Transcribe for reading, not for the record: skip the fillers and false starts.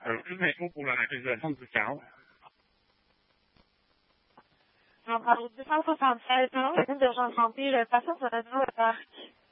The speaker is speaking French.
Toutes mes infos pour la réalisation du carreau. On parle de 276 ans, une de Jean-Santé, le patient sur le dos au parc.